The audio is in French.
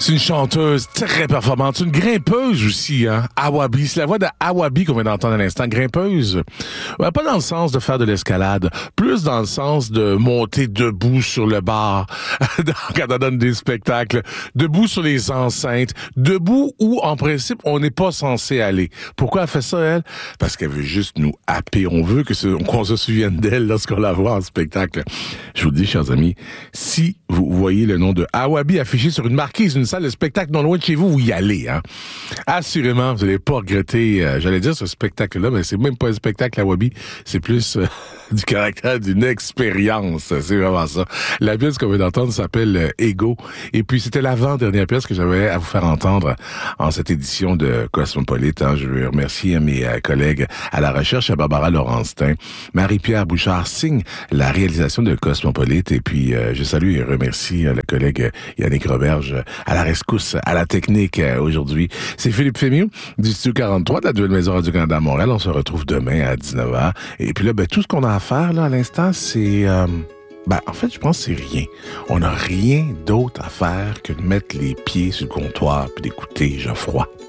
C'est une chanteuse très performante, une grimpeuse aussi, hein. Awabi, c'est la voix de Awabi qu'on vient d'entendre à l'instant, grimpeuse. Ouais, pas dans le sens de faire de l'escalade, plus dans le sens de monter debout sur le bar quand on donne des spectacles, debout sur les enceintes, debout où, en principe, on n'est pas censé aller. Pourquoi elle fait ça, elle? Parce qu'elle veut juste nous happer. On veut qu'on se souvienne d'elle lorsqu'on la voit en spectacle. Je vous le dis, chers amis, si vous voyez le nom de Awabi affiché sur une marquise, une salle de spectacle non loin de chez vous, vous y allez, hein. Assurément, vous n'allez pas regretter, j'allais dire ce spectacle-là, mais c'est même pas un spectacle Awabi, c'est plus du caractère d'une expérience, c'est vraiment ça. La pièce qu'on vient d'entendre s'appelle Ego, et puis c'était l'avant-dernière pièce que j'avais à vous faire entendre en cette édition de Cosmopolite, hein. Je veux remercier mes collègues à la recherche, à Barbara Laurenstein, Marie-Pierre Bouchard signe la réalisation de Cosmopolite, et puis je salue et remercie le collègue Yannick Roberge à la rescousse, à la technique aujourd'hui. C'est Philippe Fémieux du Studio 43 de la Nouvelle Maison Radio-Canada à Montréal. On se retrouve demain à 19h. Et puis là, tout ce qu'on a à faire là à l'instant, c'est... en fait, je pense que c'est rien. On n'a rien d'autre à faire que de mettre les pieds sur le comptoir puis d'écouter Geoffroy.